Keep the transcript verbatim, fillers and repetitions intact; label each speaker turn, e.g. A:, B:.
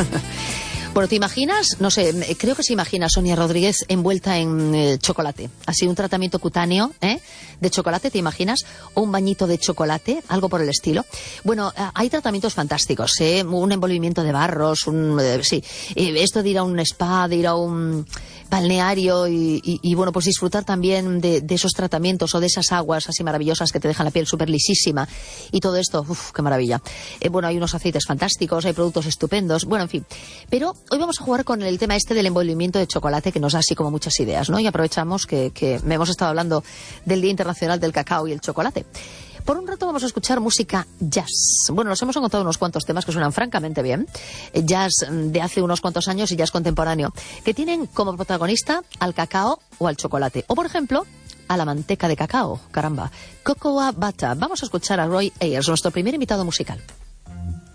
A: Bueno, ¿te imaginas? No sé, creo que se imagina Sonia Rodríguez envuelta en eh, chocolate. Así un tratamiento cutáneo ¿eh? de chocolate, ¿te imaginas? O un bañito de chocolate, algo por el estilo. Bueno, hay tratamientos fantásticos, ¿eh? Un envolvimiento de barros, un, eh, sí, eh, esto de ir a un spa, de ir a un balneario y, y, y bueno, pues disfrutar también de, de esos tratamientos o de esas aguas así maravillosas que te dejan la piel súper lisísima y todo esto, uff, qué maravilla. Eh, bueno, hay unos aceites fantásticos, hay productos estupendos, bueno, en fin. Pero hoy vamos a jugar con el tema este del envolvimiento de chocolate que nos da así como muchas ideas, ¿no? Y aprovechamos que, que hemos estado hablando del Día Internacional del Cacao y el Chocolate. Por un rato vamos a escuchar música jazz. Bueno, nos hemos encontrado unos cuantos temas que suenan francamente bien. Jazz de hace unos cuantos años y jazz contemporáneo, que tienen como protagonista al cacao o al chocolate. O, por ejemplo, a la manteca de cacao. Caramba. Cocoa Butter. Vamos a escuchar a Roy Ayers, nuestro primer invitado musical.